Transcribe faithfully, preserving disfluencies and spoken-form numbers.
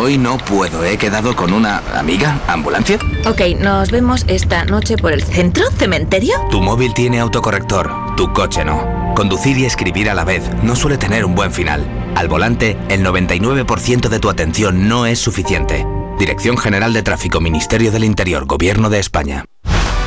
hoy no puedo. He quedado con una amiga. ¿Ambulancia? Ok, nos vemos esta noche por el centro. ¿Cementerio? Tu móvil tiene autocorrector, tu coche no. Conducir y escribir a la vez no suele tener un buen final. Al volante, el noventa y nueve por ciento de tu atención no es suficiente. Dirección General de Tráfico, Ministerio del Interior, Gobierno de España.